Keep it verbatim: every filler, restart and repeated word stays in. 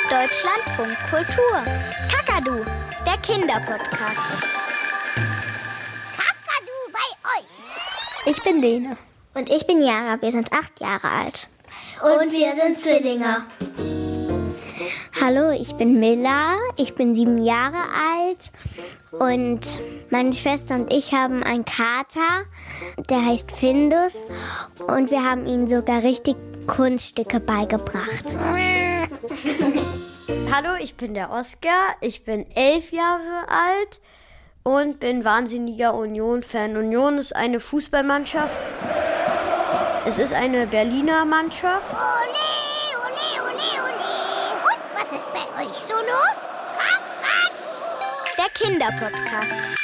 Deutschlandfunk Kultur. Kakadu, der Kinderpodcast. Kakadu bei euch. Ich bin Lene. Und ich bin Jara. Wir sind acht Jahre alt. Und, Und wir sind Zwillinge. Hallo, ich bin Milla. Ich bin sieben Jahre alt. Und meine Schwester und ich haben einen Kater, der heißt Findus. Und wir haben ihm sogar richtig Kunststücke beigebracht. Hallo, ich bin der Oskar. Ich bin elf Jahre alt und bin wahnsinniger Union-Fan. Union ist eine Fußballmannschaft. Es ist eine Berliner Mannschaft. Ole, ole, ole, ole. Und was ist bei euch so los? Der Kinderpodcast.